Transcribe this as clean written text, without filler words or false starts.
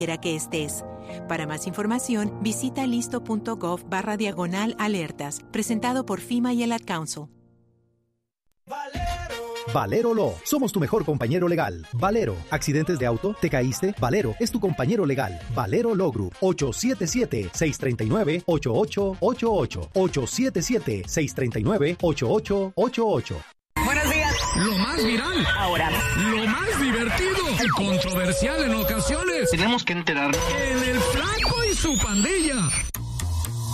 quiera que estés. Para más información, visita listo.gov/alertas, presentado por FEMA y el Ad Council. Valero Law. Somos tu mejor compañero legal. Valero. ¿Accidentes de auto? ¿Te caíste? Valero es tu compañero legal. Valero Law Group. 877-639-8888. 877-639-8888. Buenos días. Lo más viral. Ahora. Lo más divertido. Y controversial en ocasiones. Tenemos que enterarnos. En el Flaco y su pandilla.